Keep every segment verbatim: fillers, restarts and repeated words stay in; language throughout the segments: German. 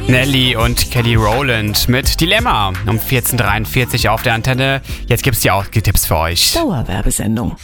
Nelly und Kelly Rowland mit Dilemma um vierzehn Uhr dreiundvierzig auf der Antenne. Jetzt gibt's die Ausgehtipps für euch. Dauerwerbesendung.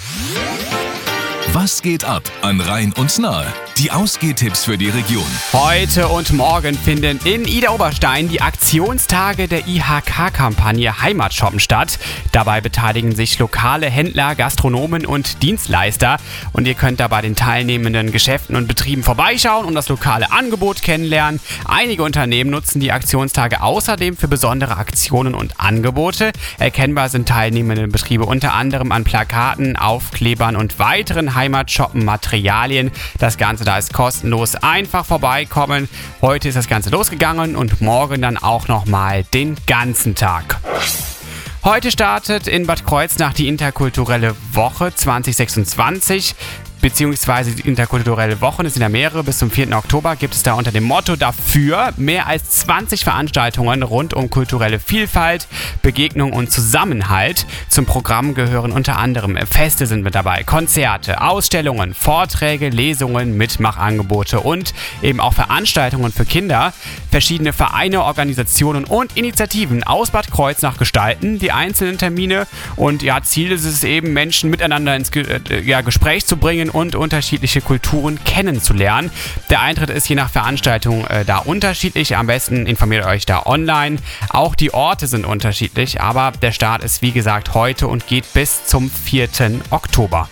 Was geht ab an Rhein und Nahe? Die Ausgehtipps für die Region. Heute und morgen finden in Idar-Oberstein die Aktionstage der I H K-Kampagne Heimatshoppen statt. Dabei beteiligen sich lokale Händler, Gastronomen und Dienstleister. Und ihr könnt da bei den teilnehmenden Geschäften und Betrieben vorbeischauen und das lokale Angebot kennenlernen. Einige Unternehmen nutzen die Aktionstage außerdem für besondere Aktionen und Angebote. Erkennbar sind teilnehmende Betriebe unter anderem an Plakaten, Aufklebern und weiteren Heimatshoppen-Materialien. Das Ganze da ist kostenlos, einfach vorbeikommen. Heute ist das Ganze losgegangen und morgen dann auch nochmal den ganzen Tag. Heute startet in Bad Kreuznach die interkulturelle Woche zwanzig sechsundzwanzig. Beziehungsweise die interkulturelle Wochen, es sind ja mehrere, bis zum vierten Oktober gibt es da unter dem Motto dafür mehr als zwanzig Veranstaltungen rund um kulturelle Vielfalt, Begegnung und Zusammenhalt. Zum Programm gehören unter anderem Feste sind mit dabei, Konzerte, Ausstellungen, Vorträge, Lesungen, Mitmachangebote und eben auch Veranstaltungen für Kinder. Verschiedene Vereine, Organisationen und Initiativen aus Bad Kreuznach gestalten die einzelnen Termine und ja, Ziel ist es eben, Menschen miteinander ins Ge- äh, ja, Gespräch zu bringen und unterschiedliche Kulturen kennenzulernen. Der Eintritt ist je nach Veranstaltung äh, da unterschiedlich. Am besten informiert euch da online. Auch die Orte sind unterschiedlich, aber der Start ist wie gesagt heute und geht bis zum vierten Oktober.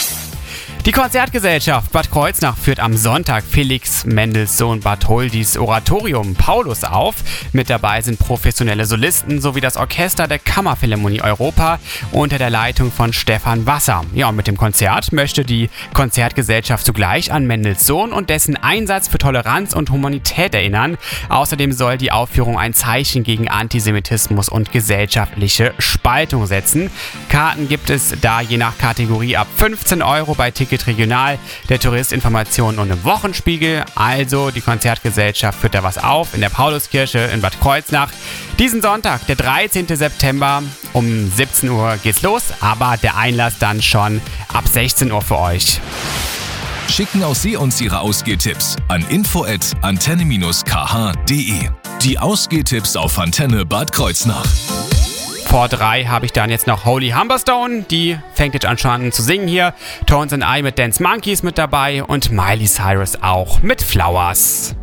Die Konzertgesellschaft Bad Kreuznach führt am Sonntag Felix Mendelssohn Bartholdys Oratorium Paulus auf. Mit dabei sind professionelle Solisten sowie das Orchester der Kammerphilharmonie Europa unter der Leitung von Stefan Wasser. Ja, und mit dem Konzert möchte die Konzertgesellschaft zugleich an Mendelssohn und dessen Einsatz für Toleranz und Humanität erinnern. Außerdem soll die Aufführung ein Zeichen gegen Antisemitismus und gesellschaftliche Spaltung setzen. Karten gibt es da je nach Kategorie ab fünfzehn Euro bei Ticket Regional, der Tourist Informationen und im Wochenspiegel. Also die Konzertgesellschaft führt da was auf in der Pauluskirche in Bad Kreuznach. Diesen Sonntag, der dreizehnten September um siebzehn Uhr geht's los, aber der Einlass dann schon ab sechzehn Uhr für euch. Schicken auch Sie uns Ihre Ausgehtipps an info at antenne k h punkt d e. Die Ausgehtipps auf Antenne Bad Kreuznach. Vor drei habe ich dann jetzt noch Holy Humberstone, die fängt jetzt an schon zu singen hier. Tones and I mit Dance Monkeys mit dabei und Miley Cyrus auch mit Flowers.